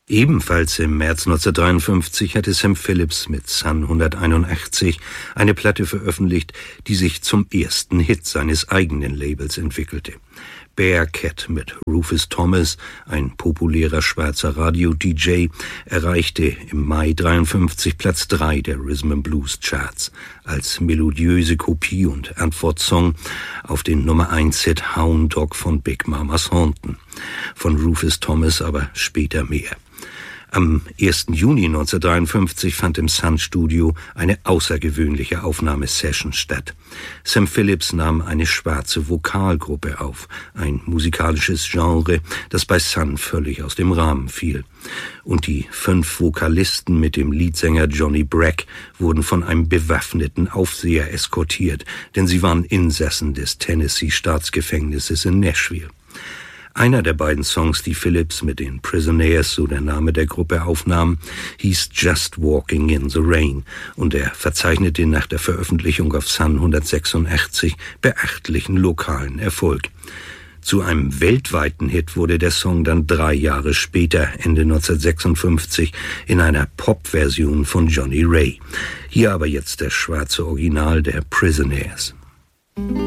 Ebenfalls im März 1953 hatte Sam Phillips mit Sun 181 eine Platte veröffentlicht, die sich zum ersten Hit seines eigenen Labels entwickelte. Bearcat mit Rufus Thomas, ein populärer schwarzer Radio-DJ, erreichte im Mai 1953 Platz 3 der Rhythm and Blues Charts als melodiöse Kopie und Antwortsong auf den Nummer 1 Hit Hound Dog von Big Mama Thornton. Von Rufus Thomas aber später mehr. Am 1. Juni 1953 fand im Sun-Studio eine außergewöhnliche Aufnahmesession statt. Sam Phillips nahm eine schwarze Vokalgruppe auf, ein musikalisches Genre, das bei Sun völlig aus dem Rahmen fiel. Und die 5 Vokalisten mit dem Leadsänger Johnny Bragg wurden von einem bewaffneten Aufseher eskortiert, denn sie waren Insassen des Tennessee-Staatsgefängnisses in Nashville. Einer der beiden Songs, die Phillips mit den Prisonaires, so der Name der Gruppe, aufnahm, hieß Just Walking in the Rain und er verzeichnete nach der Veröffentlichung auf Sun 186 beachtlichen lokalen Erfolg. Zu einem weltweiten Hit wurde der Song dann 3 Jahre später, Ende 1956, in einer Pop-Version von Johnny Ray. Hier aber jetzt das schwarze Original der Prisonaires.